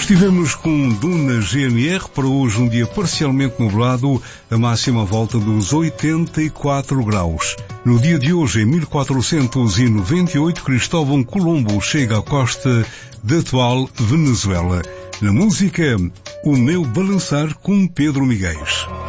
Estivemos com Duna GNR para hoje um dia parcialmente nublado, a máxima volta dos 84 graus. No dia de hoje, em 1498, Cristóvão Colombo chega à costa da atual Venezuela. Na música, O Meu Balançar com Pedro Miguel.